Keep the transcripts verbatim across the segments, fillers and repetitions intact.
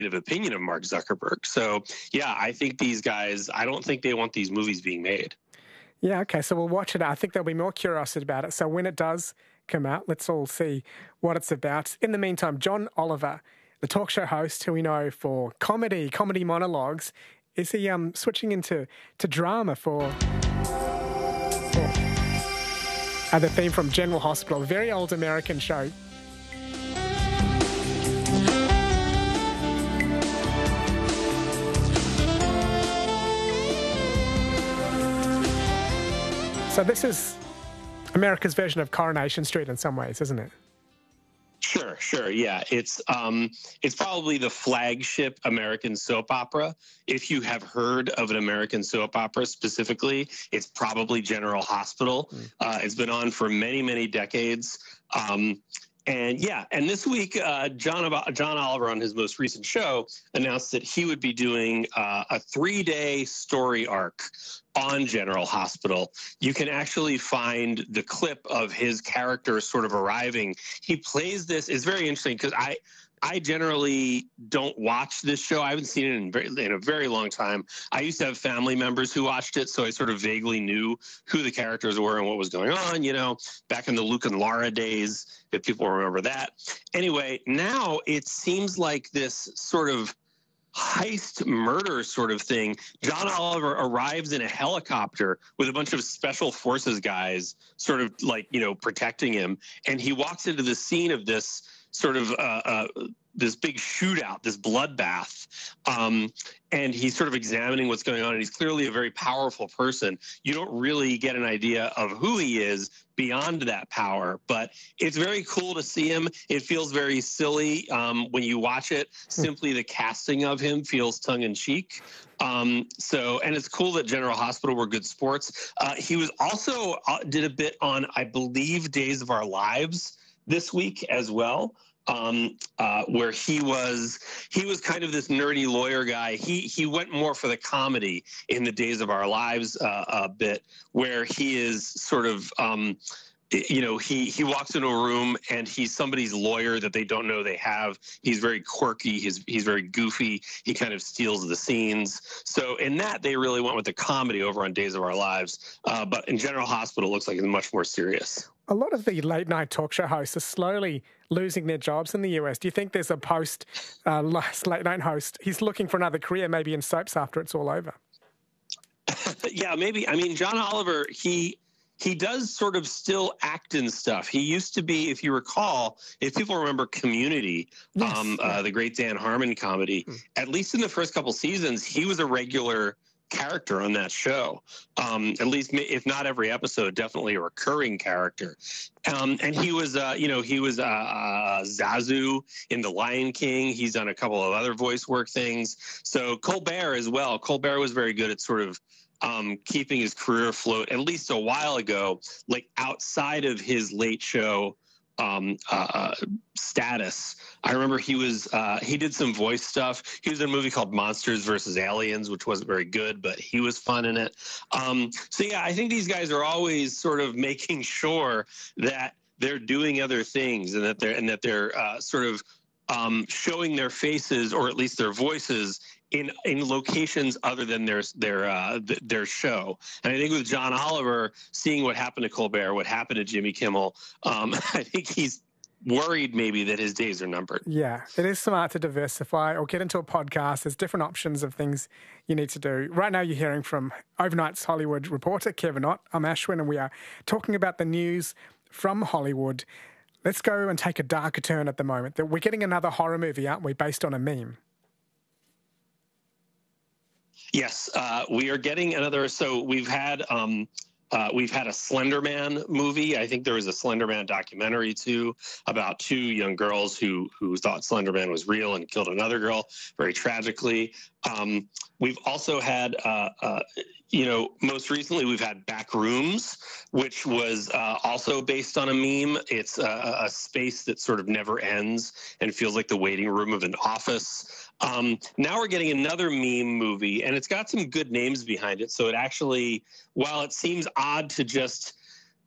of opinion of Mark Zuckerberg. So, yeah, I think these guys, I don't think they want these movies being made. Yeah, okay, so we'll watch it. I think there'll be more curiosity about it. So when it does come out, let's all see what it's about. In the meantime, John Oliver, the talk show host who we know for comedy, comedy monologues, is he um, switching into to drama for, for uh, the theme from General Hospital, a very old American show. So this is America's version of Coronation Street in some ways, isn't it? Sure, sure, yeah. It's um, it's probably the flagship American soap opera. If you have heard of an American soap opera specifically, it's probably General Hospital. Mm. Uh, it's been on for many, many decades. Um, And yeah, and this week, uh, John John Oliver on his most recent show announced that he would be doing uh, a three-day story arc on General Hospital. You can actually find the clip of his character sort of arriving. He plays this. It's very interesting because I. I generally don't watch this show. I haven't seen it in, very, in a very long time. I used to have family members who watched it, so I sort of vaguely knew who the characters were and what was going on, you know, back in the Luke and Laura days, if people remember that. Anyway, now it seems like this sort of heist murder sort of thing. John Oliver arrives in a helicopter with a bunch of special forces guys sort of like, you know, protecting him. And he walks into the scene of this sort of uh, uh, this big shootout, this bloodbath. Um, and he's sort of examining what's going on. And he's clearly a very powerful person. You don't really get an idea of who he is beyond that power, but it's very cool to see him. It feels very silly um, when you watch it. Simply the casting of him feels tongue in cheek. Um, so, and it's cool that General Hospital were good sports. Uh, he was also uh, did a bit on, I believe, Days of Our Lives this week as well, um, uh, where he was he was kind of this nerdy lawyer guy. He he went more for the comedy in the Days of Our Lives uh, a bit, where he is sort of. Um, You know, he he walks into a room and he's somebody's lawyer that they don't know they have. He's very quirky. He's he's very goofy. He kind of steals the scenes. So in that, they really went with the comedy over on Days of Our Lives. Uh, but in General Hospital, it looks like it's much more serious. A lot of the late night talk show hosts are slowly losing their jobs in the U S. Do you think there's a post uh, late night host? He's looking for another career, maybe in soaps after it's all over. Yeah, maybe. I mean, John Oliver, he. He does sort of still act in stuff. He used to be, if you recall, if people remember Community, yes, um, yeah. uh, the great Dan Harmon comedy, mm. at least in the first couple seasons, he was a regular character on that show. Um, at least, if not every episode, definitely a recurring character. Um, and he was, uh, you know, he was uh, uh, Zazu in The Lion King. He's done a couple of other voice work things. So Colbert as well. Colbert was very good at sort of Um, keeping his career afloat, at least a while ago, like outside of his late show um, uh, status. I remember he was uh, he did some voice stuff. He was in a movie called Monsters versus Aliens, which wasn't very good, but he was fun in it. Um, so yeah, I think these guys are always sort of making sure that they're doing other things and that they're and that they're uh, sort of um, showing their faces or at least their voices in in locations other than their their uh, their show. And I think with John Oliver, seeing what happened to Colbert, what happened to Jimmy Kimmel, um, I think he's worried maybe that his days are numbered. Yeah, it is smart to diversify or get into a podcast. There's different options of things you need to do. Right now you're hearing from Overnight's Hollywood reporter Kevin Ott. I'm Ashwin, and we are talking about the news from Hollywood. Let's go and take a darker turn at the moment. That we're getting another horror movie, aren't we, based on a meme? Yes, uh, we are getting another. So we've had um, uh, we've had a Slender Man movie. I think there was a Slender Man documentary too about two young girls who who thought Slender Man was real and killed another girl very tragically. Um, we've also had, uh, uh, you know, most recently we've had Backrooms, which was uh, also based on a meme. It's a, a space that sort of never ends and feels like the waiting room of an office. Um, now we're getting another meme movie, and it's got some good names behind it. So it actually, while it seems odd to just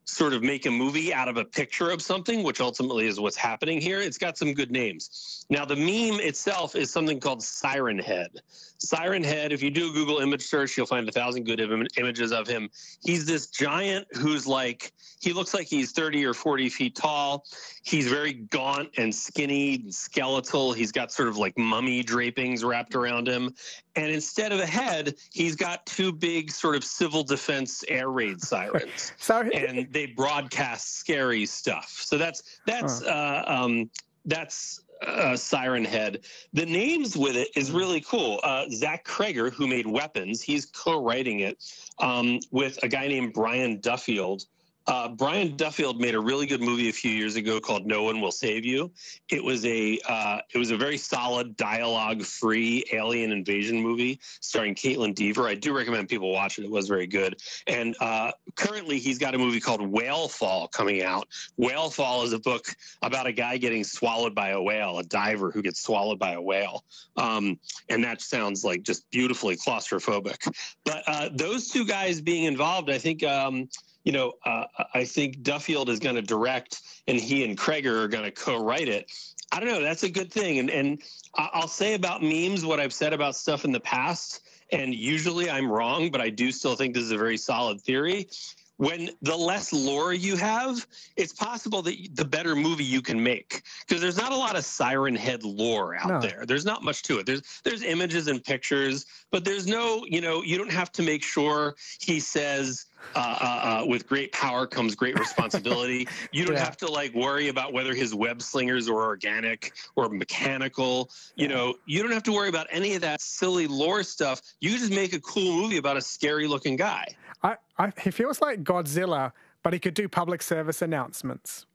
sort of make a movie out of a picture of something, which ultimately is what's happening here. It's got some good names. Now, the meme itself is something called Siren Head. Siren Head, if you do a Google image search, you'll find a thousand good Im- images of him. He's this giant who's like, he looks like he's thirty or forty feet tall. He's very gaunt and skinny and skeletal. He's got sort of like mummy drapings wrapped around him. And instead of a head, he's got two big sort of civil defense air raid sirens. So, and they broadcast scary stuff. So that's that's huh. uh, um, that's uh, Siren Head. The names with it is really cool. Uh, Zach Kreger, who made Weapons, he's co-writing it um, with a guy named Brian Duffield. Uh, Brian Duffield made a really good movie a few years ago called No One Will Save You. It was a uh, it was a very solid dialogue-free alien invasion movie starring Caitlin Dever. I do recommend people watch it. It was very good. And uh, currently, he's got a movie called Whale Fall coming out. Whale Fall is a book about a guy getting swallowed by a whale, a diver who gets swallowed by a whale. Um, and that sounds like just beautifully claustrophobic. But uh, those two guys being involved, I think. Um, You know, uh, I think Duffield is going to direct, and he and Kreger are going to co-write it. I don't know. That's a good thing. And and I'll say about memes what I've said about stuff in the past, and usually I'm wrong, but I do still think this is a very solid theory. When the less lore you have, it's possible that the better movie you can make, because there's not a lot of Siren Head lore out no. there. There's not much to it. There's there's images and pictures, but there's no, you know, you don't have to make sure he says uh, uh, uh, with great power comes great responsibility. You don't yeah. have to like worry about whether his web slingers are organic or mechanical. You yeah. know, you don't have to worry about any of that silly lore stuff. You can just make a cool movie about a scary looking guy. I, I, he feels like Godzilla, but he could do public service announcements.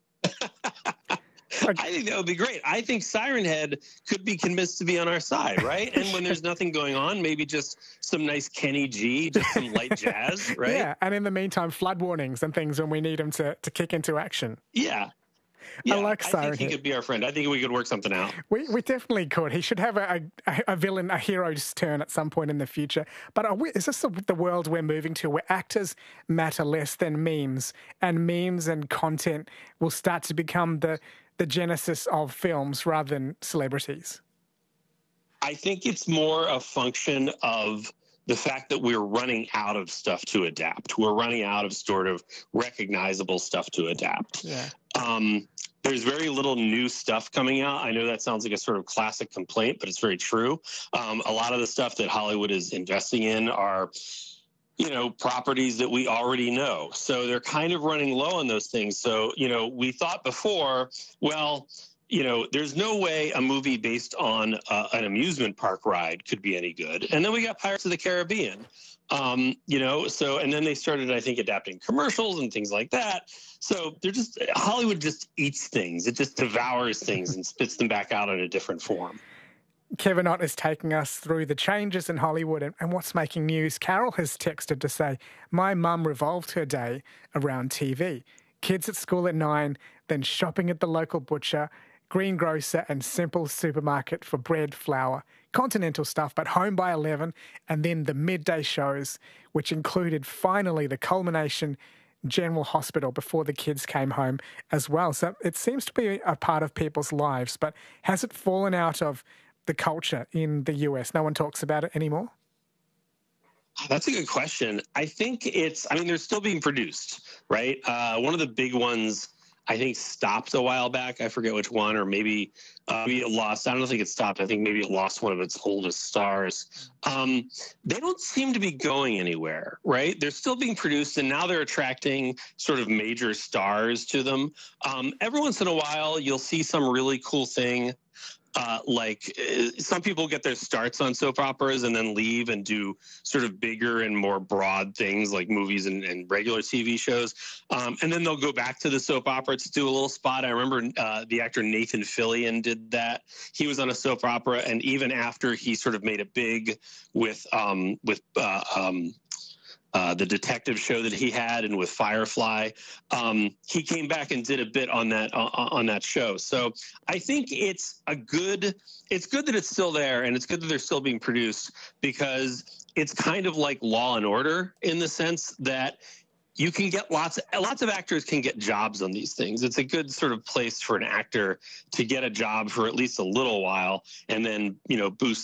I think that would be great. I think Siren Head could be convinced to be on our side, right? And when there's nothing going on, maybe just some nice Kenny G, just some light jazz, right? Yeah, and in the meantime, flood warnings and things when we need him to, to kick into action. Yeah. Yeah, I like Siren I think he Head. could be our friend. I think we could work something out. We we definitely could. He should have a, a, a villain, a hero's turn at some point in the future. But are we, is this the, the world we're moving to, where actors matter less than memes, and memes and content will start to become the the genesis of films rather than celebrities? I think it's more a function of the fact that we're running out of stuff to adapt. We're running out of sort of recognizable stuff to adapt. Yeah. Um, there's very little new stuff coming out. I know that sounds like a sort of classic complaint, but it's very true. Um, a lot of the stuff that Hollywood is investing in are, you know, properties that we already know. So they're kind of running low on those things. So, you know, we thought before, well, you know, there's no way a movie based on uh, an amusement park ride could be any good. And then we got Pirates of the Caribbean, um, you know, so, and then they started, I think, adapting commercials and things like that. So they're just, Hollywood just eats things. It just devours things and spits them back out in a different form. Kevin Ott is taking us through the changes in Hollywood and, and what's making news. Carol has texted to say, my mum revolved her day around T V. Kids at school at nine, then shopping at the local butcher, greengrocer and simple supermarket for bread, flour, continental stuff, but home by eleven, and then the midday shows, which included finally the culmination General Hospital before the kids came home as well. So it seems to be a part of people's lives, but has it fallen out of the culture in the U S? No one talks about it anymore? That's a good question. I think it's, I mean, they're still being produced, right? Uh, one of the big ones, I think, stopped a while back. I forget which one, or maybe, uh, maybe it lost. I don't think it stopped. I think maybe it lost one of its oldest stars. Um, they don't seem to be going anywhere, right? They're still being produced, and now they're attracting sort of major stars to them. Um, every once in a while, you'll see some really cool thing. Uh, like uh, some people get their starts on soap operas and then leave and do sort of bigger and more broad things like movies and, and regular T V shows. Um, and then they'll go back to the soap opera to do a little spot. I remember uh, the actor Nathan Fillion did that. He was on a soap opera, and even after he sort of made it big with um, with uh, um, Uh, the detective show that he had, and with Firefly, um, he came back and did a bit on that uh, on that show. So I think it's a good. It's good that it's still there, and it's good that they're still being produced, because it's kind of like Law and Order in the sense that you can get lots, lots of actors can get jobs on these things. It's a good sort of place for an actor to get a job for at least a little while and then, you know, boost